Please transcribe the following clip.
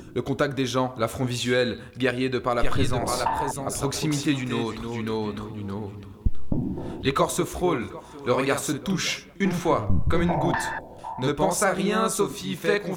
Le contact des gens, l'affront visuel, guerrier de par la présence, à proximité d'une autre. Les corps se frôlent, le regard se touche, une fois, comme une goutte. Ne pense à rien, Sophie, fais confiance.